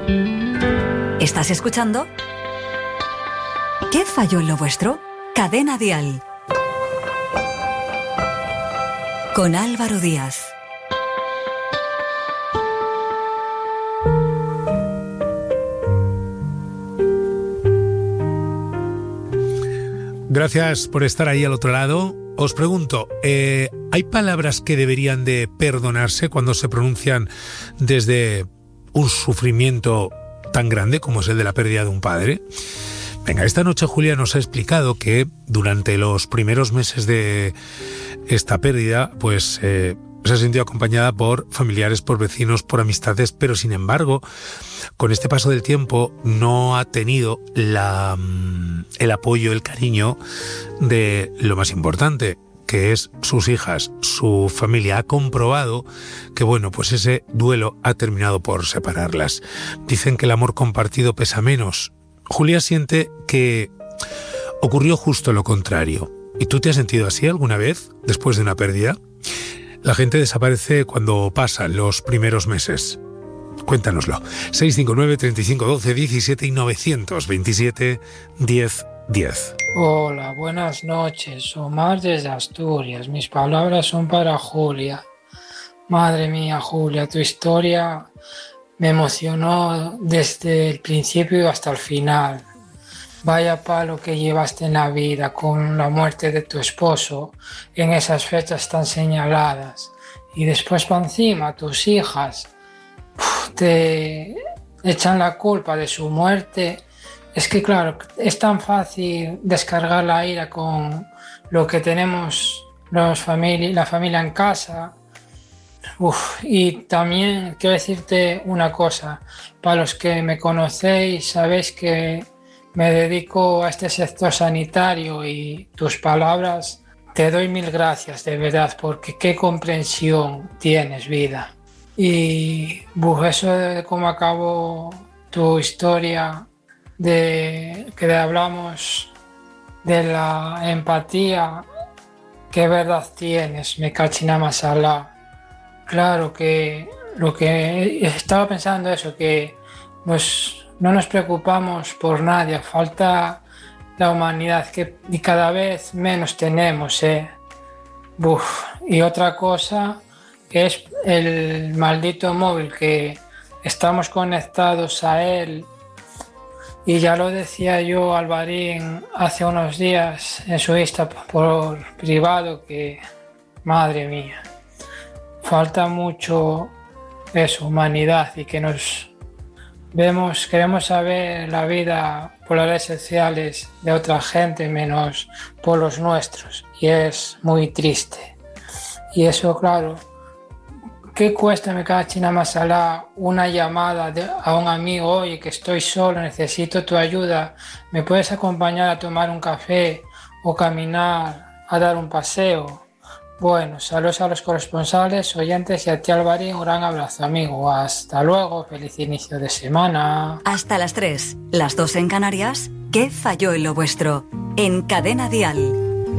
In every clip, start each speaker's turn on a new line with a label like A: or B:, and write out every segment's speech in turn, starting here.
A: ¿Estás escuchando? ¿Qué falló en lo vuestro? Cadena Dial. Con Álvaro Díaz.
B: Gracias por estar ahí al otro lado. Os pregunto, ¿hay palabras que deberían de perdonarse cuando se pronuncian desde un sufrimiento tan grande como es el de la pérdida de un padre? Venga, esta noche Julia nos ha explicado que durante los primeros meses de esta pérdida, pues se ha sentido acompañada por familiares, por vecinos, por amistades, pero sin embargo, con este paso del tiempo no ha tenido el apoyo, el cariño de lo más importante, que es sus hijas, su familia. Ha comprobado que, bueno, pues ese duelo ha terminado por separarlas. Dicen que el amor compartido pesa menos. Julia siente que ocurrió justo lo contrario. ¿Y tú te has sentido así alguna vez después de una pérdida? La gente desaparece cuando pasan los primeros meses. Cuéntanoslo. 659 35 12 17 y 927 10 10.
C: Hola, buenas noches. Omar desde Asturias. Mis palabras son para Julia. Madre mía, Julia, tu historia me emocionó desde el principio hasta el final. Vaya palo que llevaste en la vida con la muerte de tu esposo en esas fechas tan señaladas. Y después para encima tus hijas te echan la culpa de su muerte. Es que claro, es tan fácil descargar la ira con lo que tenemos la familia en casa. Y también quiero decirte una cosa, para los que me conocéis sabéis que me dedico a este sector sanitario y tus palabras, te doy mil gracias de verdad, porque qué comprensión tienes, vida. Y eso de cómo acabó tu historia, de que hablamos de la empatía, qué verdad tienes, me cachina más alá. Claro que lo que estaba pensando eso, que no nos preocupamos por nadie, falta la humanidad y cada vez menos tenemos. Y otra cosa es el maldito móvil, que estamos conectados a él. Y ya lo decía yo, Alvarín, hace unos días en su Insta por privado, que madre mía, falta mucho eso, humanidad, y que queremos saber la vida por las redes sociales de otra gente menos por los nuestros, y es muy triste. Y eso, claro, ¿qué cuesta, me caga china masala, una llamada a un amigo? Oye, que estoy solo, necesito tu ayuda, ¿me puedes acompañar a tomar un café o caminar, a dar un paseo? Bueno, saludos a los corresponsales, oyentes, y a ti, Alvarín, un gran abrazo, amigo. Hasta luego, feliz inicio de semana.
A: Hasta las 3, las 2 en Canarias. ¿Qué falló en lo vuestro? En Cadena Dial.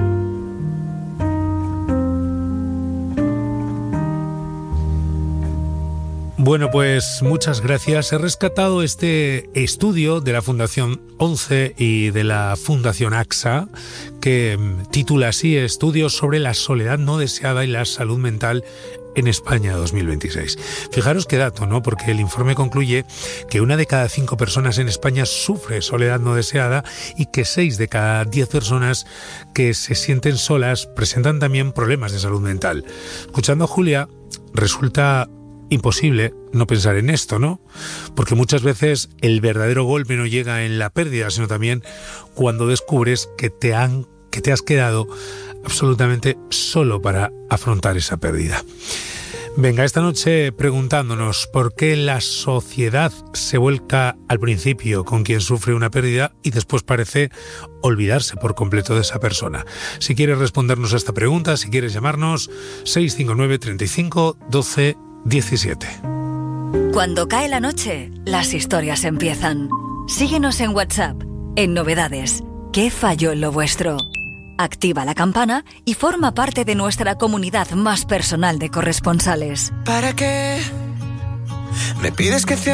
B: Bueno, pues muchas gracias. He rescatado este estudio de la Fundación 11 y de la Fundación AXA, que titula así: Estudios sobre la soledad no deseada y la salud mental en España 2026. Fijaros qué dato, ¿no? Porque el informe concluye que 1 de cada 5 personas en España sufre soledad no deseada y que 6 de cada 10 personas que se sienten solas presentan también problemas de salud mental. Escuchando a Julia, resulta imposible no pensar en esto, ¿no? Porque muchas veces el verdadero golpe no llega en la pérdida, sino también cuando descubres que te has quedado absolutamente solo para afrontar esa pérdida. Venga, esta noche preguntándonos por qué la sociedad se vuelca al principio con quien sufre una pérdida y después parece olvidarse por completo de esa persona. Si quieres respondernos a esta pregunta, si quieres llamarnos, 659 35 12 17.
A: Cuando cae la noche, las historias empiezan. Síguenos en WhatsApp, en Novedades. ¿Qué falló en lo vuestro? Activa la campana y forma parte de nuestra comunidad más personal de corresponsales.
D: ¿Para qué me pides que